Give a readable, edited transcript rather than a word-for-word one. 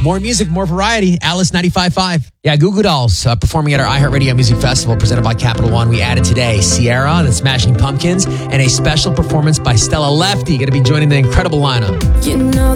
More music, more variety. Alice 95.5. Yeah, Goo Goo Dolls performing at our iHeartRadio Music Festival presented by Capital One. We added today Sierra, the Smashing Pumpkins, and a special performance by Stella Lefty, going to be joining the incredible lineup. You know